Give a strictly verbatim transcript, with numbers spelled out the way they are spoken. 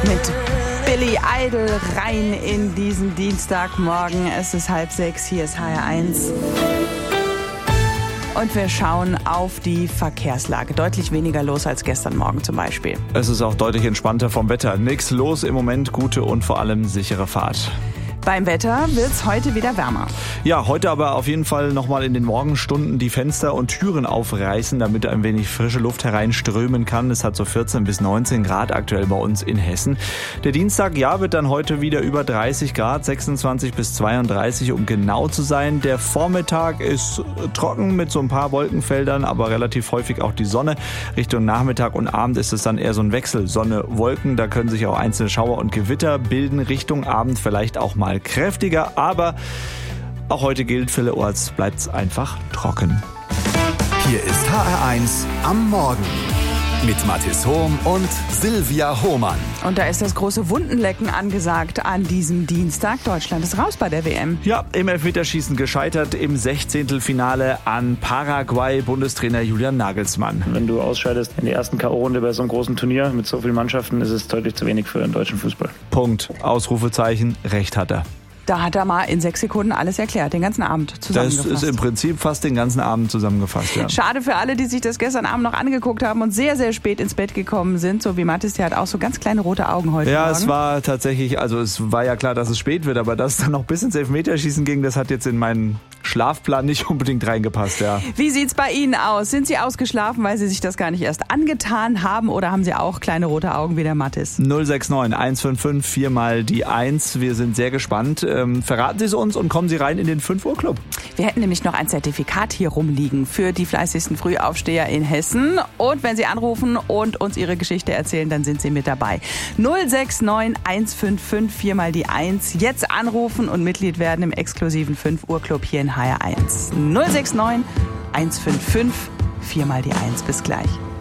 mit Billy Idol rein in diesen Dienstagmorgen. Es ist halb sechs, hier ist H R eins. Und wir schauen auf die Verkehrslage. Deutlich weniger los als gestern Morgen zum Beispiel. Es ist auch deutlich entspannter vom Wetter. Nix los im Moment, gute und vor allem sichere Fahrt. Beim Wetter wird's heute wieder wärmer. Ja, heute aber auf jeden Fall nochmal in den Morgenstunden die Fenster und Türen aufreißen, damit ein wenig frische Luft hereinströmen kann. Es hat so vierzehn bis neunzehn Grad aktuell bei uns in Hessen. Der Dienstag, ja, wird dann heute wieder über dreißig Grad, sechsundzwanzig bis zweiunddreißig, um genau zu sein. Der Vormittag ist trocken mit so ein paar Wolkenfeldern, aber relativ häufig auch die Sonne. Richtung Nachmittag und Abend ist es dann eher so ein Wechsel. Sonne, Wolken, da können sich auch einzelne Schauer und Gewitter bilden. Richtung Abend vielleicht auch mal kräftiger, aber auch heute gilt, vielerorts bleibt es einfach trocken. Hier ist H R eins am Morgen mit Mathis Hohm und Silvia Hohmann. Und da ist das große Wundenlecken angesagt an diesem Dienstag. Deutschland ist raus bei der W M. Ja, im Elfmeterschießen gescheitert im Sechzehntelfinale an Paraguay, Bundestrainer Julian Nagelsmann. Wenn du ausscheidest in der ersten K O-Runde bei so einem großen Turnier mit so vielen Mannschaften, ist es deutlich zu wenig für den deutschen Fußball. Punkt. Ausrufezeichen. Recht hat er. Da hat er mal in sechs Sekunden alles erklärt, den ganzen Abend zusammengefasst. Das ist im Prinzip fast den ganzen Abend zusammengefasst, ja. Schade für alle, die sich das gestern Abend noch angeguckt haben und sehr, sehr spät ins Bett gekommen sind. So wie Mathis, der hat auch so ganz kleine rote Augen heute Ja, Morgen. Es war tatsächlich, also es war ja klar, dass es spät wird, aber dass es dann noch bis ins Elfmeterschießen ging, das hat jetzt in meinen Schlafplan nicht unbedingt reingepasst, ja. Wie sieht's bei Ihnen aus? Sind Sie ausgeschlafen, weil Sie sich das gar nicht erst angetan haben, oder haben Sie auch kleine rote Augen wie der Mathis? null sechs neun eins fünf fünf vier mal die eins. Wir sind sehr gespannt. Ähm, verraten Sie es uns und kommen Sie rein in den fünf Uhr Club. Wir hätten nämlich noch ein Zertifikat hier rumliegen für die fleißigsten Frühaufsteher in Hessen. Und wenn Sie anrufen und uns Ihre Geschichte erzählen, dann sind Sie mit dabei. null sechs neun eins fünf fünf vier mal die eins. Jetzt anrufen und Mitglied werden im exklusiven fünf Uhr Club hier in H R eins. null sechs neun eins fünf fünf vier mal die eins. Bis gleich.